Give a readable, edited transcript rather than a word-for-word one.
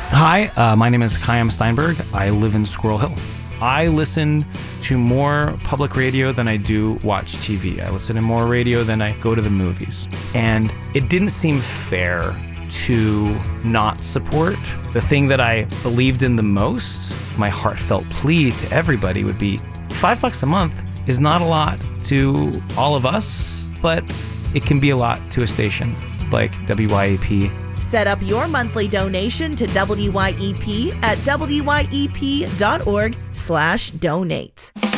Hi, my name is Chaim Steinberg. I live in Squirrel Hill. I listen to more public radio than I do watch TV. I listen to more radio than I go to the movies. And it didn't seem fair to not support the thing that I believed in the most. My heartfelt plea to everybody would be $5 a month is not a lot to all of us, but it can be a lot to a station like WYEP. Set up your monthly donation to WYEP at wyep.org/donate.